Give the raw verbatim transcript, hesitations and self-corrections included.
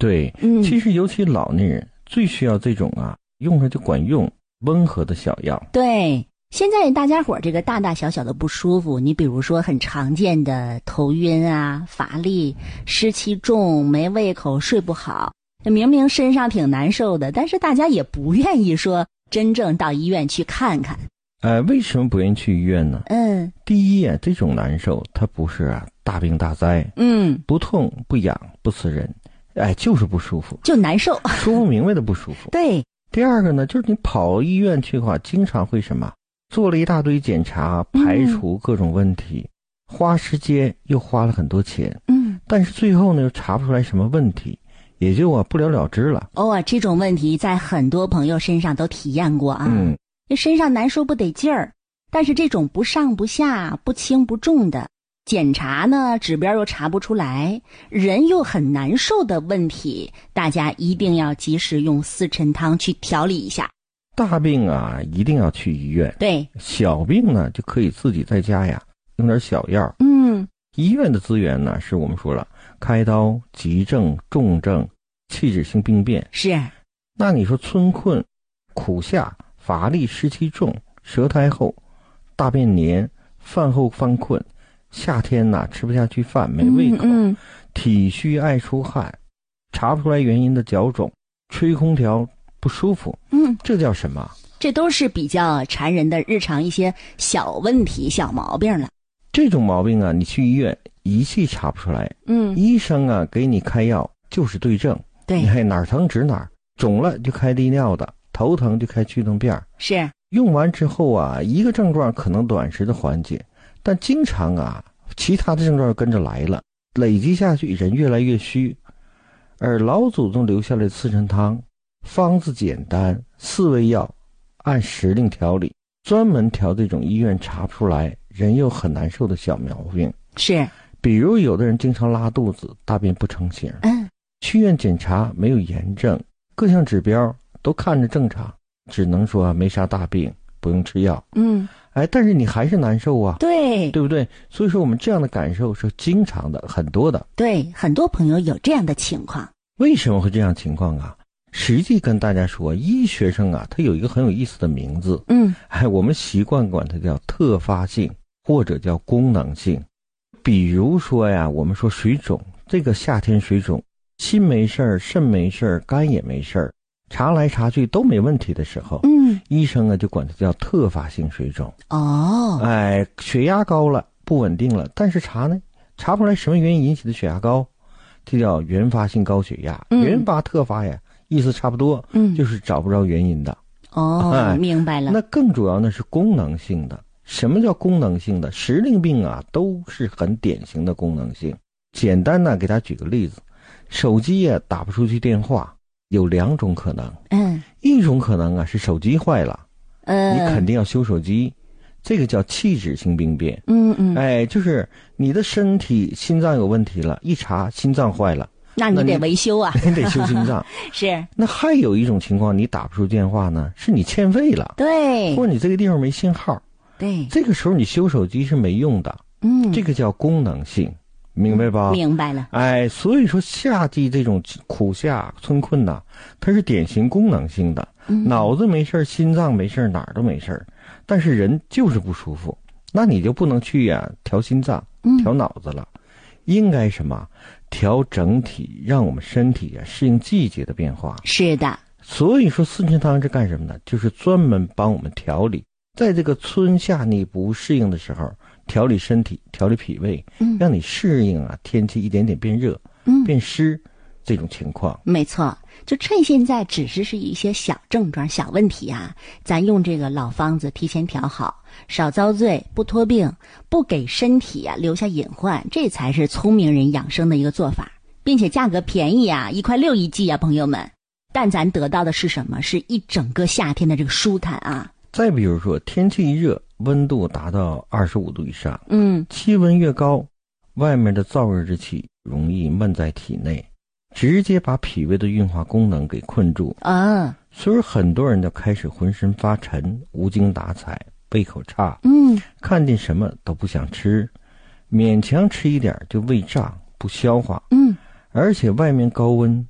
对， 嗯， 其实尤其老年人最需要这种啊，用着就管用、温和的小药。 对。现在大家伙这个大大小小的不舒服，你比如说很常见的头晕啊、乏力、湿气重、没胃口、睡不好，明明身上挺难受的，但是大家也不愿意说真正到医院去看看。 呃，为什么不愿意去医院呢？ 嗯， 第一啊，这种难受它不是啊大病大灾， 嗯， 不痛不痒不刺人，哎，就是不舒服， 就难受， 说不明白的不舒服。 对。 第二个呢，就是你跑医院去的话，经常会什么？做了一大堆检查，排除各种问题，嗯、花时间又花了很多钱， 嗯， 但是最后呢又查不出来什么问题，也就啊不了了之了。 哦，这种问题在很多朋友身上都体验过啊， 嗯， 身上难受不得劲儿，但是这种不上不下、不轻不重的检查呢，指标又查不出来，人又很难受的问题，大家一定要及时用四陈汤去调理一下。 大病啊，一定要去医院。 对， 小病呢，就可以自己在家呀，用点小药。 嗯， 医院的资源呢，是我们说了，开刀、急症、重症、器质性病变。 是。 那你说春困、苦下、乏力、湿气重、舌苔厚、大便黏、饭后犯困、夏天呐、吃不下去饭、没胃口、 嗯嗯、 体虚爱出汗、查不出来原因的脚肿、吹空调不舒服， 嗯， 这叫什么？ 这都是比较缠人的日常一些小问题、小毛病了。 这种毛病啊，你去医院仪器查不出来， 嗯， 医生啊给你开药就是对症， 对， 你还哪儿疼指哪儿，肿了就开利尿的，头疼就开去痛片， 是用完之后啊，一个症状可能短时的缓解，但经常啊，其他的症状跟着来了，累积下去，人越来越虚。而老祖宗留下来的四陈汤，方子简单，四味药，按时令调理，专门调这种医院查不出来，人又很难受的小毛病。 是， 比如有的人经常拉肚子，大便不成形， 嗯， 去医院检查没有炎症，各项指标都看着正常，只能说没啥大病，不用吃药。 嗯， 哎，但是你还是难受啊， 对， 对不对？所以说我们这样的感受是经常的，很多的。 对，很多朋友有这样的情况。 为什么会这样情况啊？实际跟大家说，医学生啊，它有一个很有意思的名字， 嗯， 哎，我们习惯管它叫特发性或者叫功能性。比如说呀，我们说水肿，这个夏天水肿，心没事儿，肾没事儿，肝也没事儿，查来查去都没问题的时候， 嗯， 医生啊就管它叫特发性水肿。 哦， 哎，血压高了，不稳定了，但是查呢，查不出来什么原因引起的血压高，这叫原发性高血压。 嗯、 原发特发呀，意思差不多， 嗯， 就是找不着原因的。 哦，哎、明白了。 那更主要呢是功能性的。什么叫功能性的？时令病啊，都是很典型的功能性。简单呢，给大家举个例子，手机啊打不出去电话，有两种可能。 嗯， 一种可能啊是手机坏了， 呃， 你肯定要修手机，这个叫器质性病变。 嗯嗯， 哎，就是你的身体心脏有问题了，一查心脏坏了， 那你得维修啊， 你得修心脏。 是。 那还有一种情况，你打不出电话呢，是你欠费了， 对， 或者你这个地方没信号， 对， 这个时候你修手机是没用的。 嗯， 这个叫功能性，明白吧？ 明白了。 哎，所以说夏季这种苦夏春困呐，它是典型功能性的， 嗯、 脑子没事，心脏没事，哪儿都没事，但是人就是不舒服，那你就不能去呀、啊、调心脏、调脑子了，嗯、应该什么？调整体，让我们身体啊适应季节的变化。 是的。 所以说四陈汤是干什么呢？就是专门帮我们调理，在这个春夏你不适应的时候，调理身体，调理脾胃，嗯，让你适应啊天气一点点变热，嗯，变湿这种情况。 没错，就趁现在只是是一些小症状、小问题啊，咱用这个老方子提前调好，少遭罪，不拖病，不给身体啊留下隐患，这才是聪明人养生的一个做法，并且价格便宜啊，一块六一剂啊，朋友们。但咱得到的是什么？是一整个夏天的这个舒坦啊。 再比如说天气一热，温度达到二十五度以上， 嗯， 气温越高，外面的燥热之气容易闷在体内，直接把脾胃的运化功能给困住啊。 所以很多人就开始浑身发沉，无精打采，胃口差， 嗯， 看见什么都不想吃，勉强吃一点就胃胀不消化， 嗯， 而且外面高温